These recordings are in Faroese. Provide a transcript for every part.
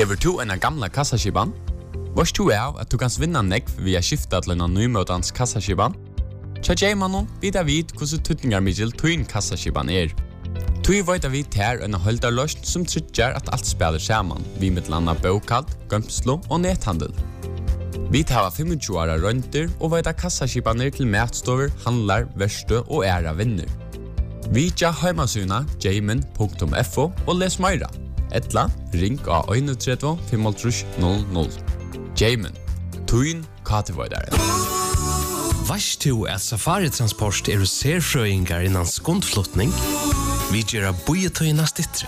Hever du en gamla kassaskipan? Vars du at du kan vinna nekv via skifta til en nymøtans kassaskipan? Tja Jaymanon vidar vid hvordan tutningar middel tuin kassaskipan Tui veit vi ter en holdarløst som tryggjar at alt spiller saman, vi mittlanda bokad, gømslo og nethandel. Vi tar 25 åra rønter og veit kassaskipaner til matstover, handlar, verste og æra vinner. Vi tja heimasuna jayman.fo og les meira. Etla, ring av 31 55 00. Jayman, tuin katevoidare. Vast du at Safari-transport serfrøyngar innan skundflotning? Vi gjør bojetøyna stittre.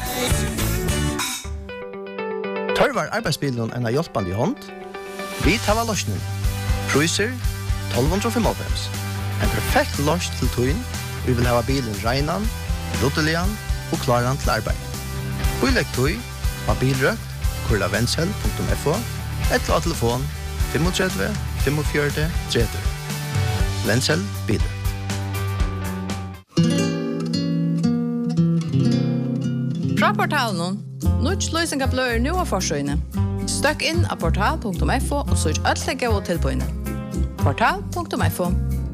Tørvar arbeidsbilen en av hjelpande i hånd? Vi tar løsning. Cruiser 1295. En perfekt løs til tøyen. Vi vil ha bilen regnan, lotelian og klaran til arbeid. Boilegg tøy, mobilrøkt, kurlavensel.fo, eller telefon 35 45 30. Vensel biler. Fra portalen, Nuts løsninga blør nu av forsøyene. Støkk inn av portal.fo og søk alle gode tilbøyene. Portal.fo.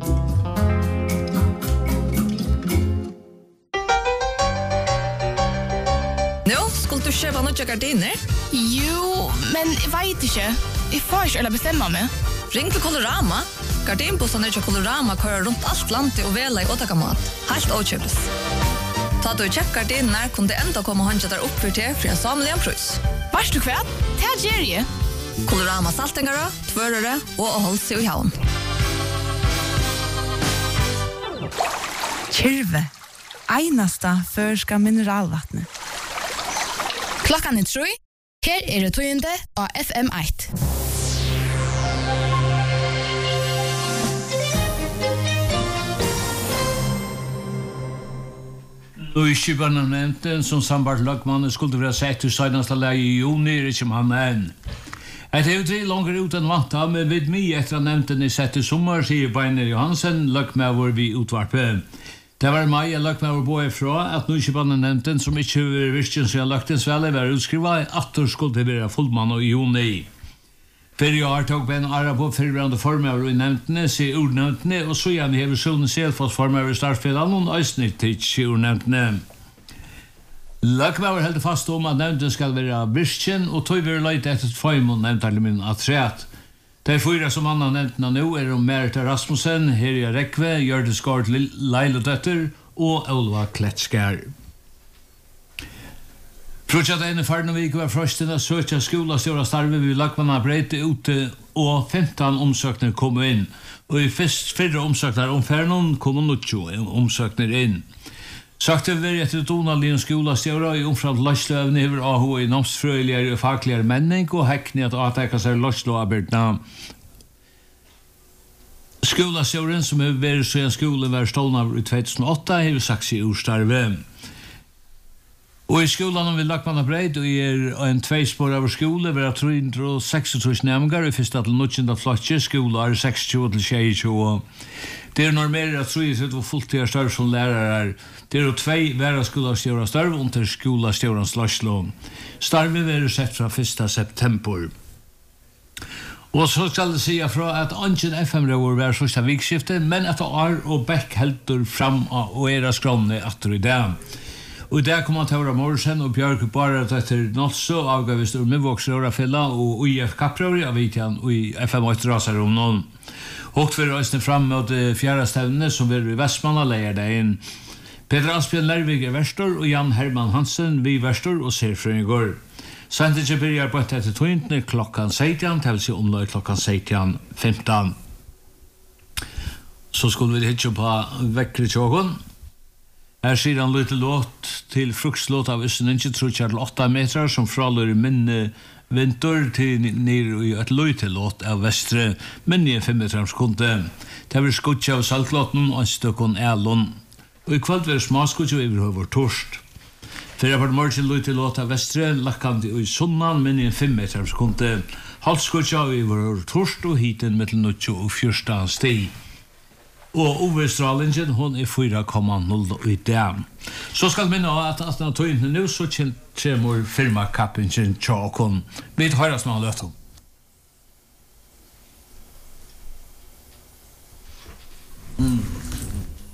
Nå, skulle du kjøpe noen gardiner? Jo, men jeg vet ikke. Jeg får ikke eller bestemme meg. Ring til Colorama. Gardinbussene til Colorama kører rundt alt landet og vela i åtakamat. Helt åkjøpes. Ta du kjøpt gardiner, kunne det enda komme håndja der opp for til en samlig prøys. Varst du kvært? Det gjør jeg. Colorama saltingere, tvørere og holdt seg i havn. Kyrve. Einasta førska mineralvattnet. Klokkan 3. Her det tøyende av FM1. Løyskiparna nevnten som sambart lagmannen skulle være sett til seneste leie i juni, ikke man enn. Et er jo 3 langer ut enn vanta, men vid mig etter nevnten i sett til sommer, sier Beiner Johansen, lagmavur vi utvarpe. Det var meg jeg lagmavur på ifra at løyskiparna nevnten som ikke var virkjen som jeg lagtens vele var utskriva, at det skulle være fullmann i juni. Fyrir år tog Ben Ara på fyrbrande formøver i nevntene, sier ordnevntene, og så gjerne hever Sjone Selfoss formøver i startfellan og Øysnittic i ordnevntene. Lagmøver heldur fast om at nevnten skal være virkjen, og tog vi leit etter tvøymon nevntarlimin atreat. De 4 som anna nevntene nå om Merita Rasmussen, Herja Rekve, Gjørdes Gård Leilodøtter og Olva Kletskær. Frutja denne farnevik var frøsten at søkja skolastjåra starve vi lagmanna breite ute og 15 omsøkner kom inn. Og i fyrre omsøkner om fernon kom 20 omsøkner inn. Sakte vi etter Donaldin skolastjåra i omframt løsløvene over AH i namsfrøyligere og fagligere menning og hekkni at avtekka seg løsløvaberdna. Skolastjåren som har vært siden skolen var stålna i 2008 har sagt seg urstarve. Og i skolan vi lagmanna breid og en 2-spår av skole var 326 nemgar i fyrsta til 19. flotje skola 26 til 22. Det normerer at 3 fulltida størv som lærarar. Det 2 væra skolastjåra størv under skolastjårans løslån. Starve var sett fra 1. september. Og så skal det sige fra at Angen FM-røver var sørsta vikskifte, men at Ar og Beck heldur fram og skrånne atter i det. Og i dag kom Taura Morsen og Bjørk Barat etter Nolso, avgavist ur Mivåksrørafella og UIF Kapprøri av Vitjan og i FM8 rasar om noen. Håkt for røysene fram mot 4. stevne som vil i Vestmanna leier det inn. Peter Asbjørn Lervig verstor og Jan Herman Hansen vi verstor og Serfrøyngår. Sandtidje byrjar på etter tøyntene klokkan 16, til seg omløy klokkan 16:15. Så skulle vi hitje på vekkri tjågon. Her sier han lite låt til frukslåt av Østeninje, tror jeg til 8 meter, som fralør minne vinter til nere i et låt av Vestre, minne i 5 meter skunde. Det var skutje av saltlåten og en støkken Elon. Og i kveld var smaskutje og overhøver torst. Fyrir på morgen lite låt av Vestre, lakkant i sunnan, minne i 5 meter skunde. Halvskutje av overhøver torst og hiten mellom 20 og 14 sti. Og UV-stralingen, hon 4,0 i dag. Så skal vi minne at tøyene nå, så kommer firmakappingen til å komme. Vi høres med å løte.